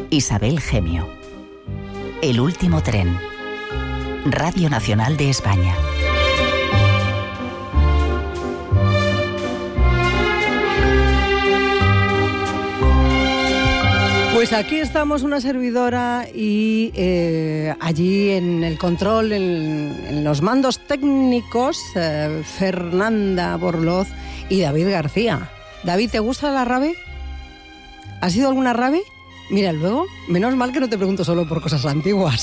Isabel Gemio. El último tren. Radio Nacional de España. Pues aquí estamos una servidora y allí en el control, en los mandos técnicos, Fernanda Borloz y David García. David, ¿te gusta la rave? ¿Has ido alguna rave? Mira, luego, menos mal que no te pregunto solo por cosas antiguas.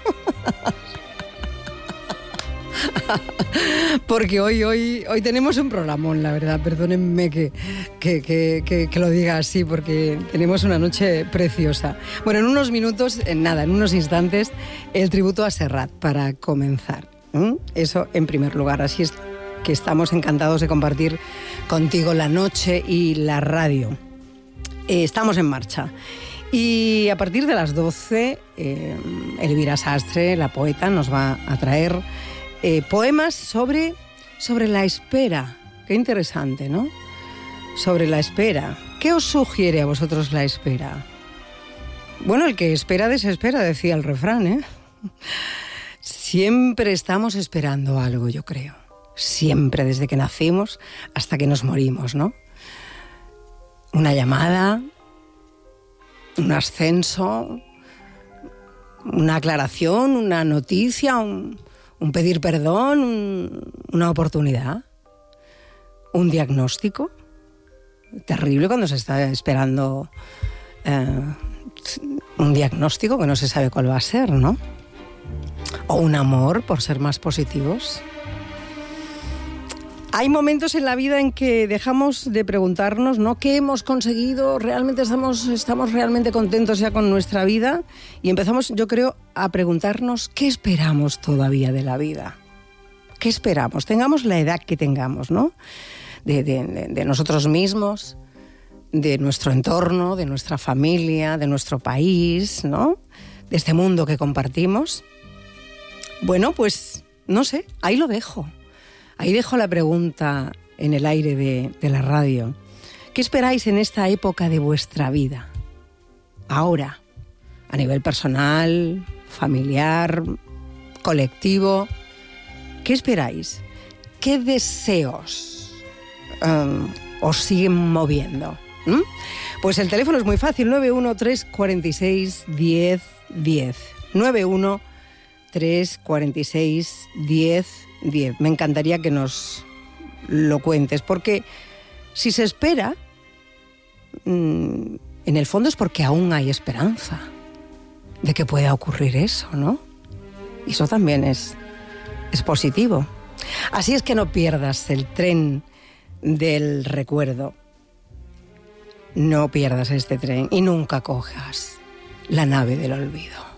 Porque hoy tenemos un programón, la verdad. Perdónenme que lo diga así, porque tenemos una noche preciosa. Bueno, en unos minutos, en unos instantes, el tributo a Serrat para comenzar. Eso en primer lugar. Así es que estamos encantados de compartir contigo la noche y la radio. Estamos en marcha. Y a partir de las 12, Elvira Sastre, la poeta, nos va a traer poemas sobre la espera. Qué interesante, ¿no? Sobre la espera. ¿Qué os sugiere a vosotros la espera? Bueno, el que espera desespera, decía el refrán, ¿eh? Siempre estamos esperando algo, yo creo. Siempre, desde que nacimos hasta que nos morimos, ¿no? Una llamada, un ascenso, una aclaración, una noticia, un pedir perdón, una oportunidad, un diagnóstico. Terrible cuando se está esperando un diagnóstico que no se sabe cuál va a ser, ¿no? O un amor, por ser más positivos. Hay momentos en la vida en que dejamos de preguntarnos, ¿no?, ¿qué hemos conseguido? ¿Realmente estamos realmente contentos ya con nuestra vida? Y empezamos, yo creo, a preguntarnos ¿qué esperamos todavía de la vida? ¿Qué esperamos? Tengamos la edad que tengamos, ¿no? De nosotros mismos, de nuestro entorno, de nuestra familia, de nuestro país, ¿no? De este mundo que compartimos. Bueno, pues, no sé, ahí lo dejo. Ahí dejo la pregunta en el aire de la radio. ¿Qué esperáis en esta época de vuestra vida? Ahora, a nivel personal, familiar, colectivo. ¿Qué esperáis? ¿Qué deseos os siguen moviendo? Pues el teléfono es muy fácil, 913461010. 913461010. Me encantaría que nos lo cuentes, porque si se espera, en el fondo es porque aún hay esperanza de que pueda ocurrir eso, ¿no? Y eso también es positivo. Así es que no pierdas el tren del recuerdo. No pierdas este tren y nunca cojas la nave del olvido.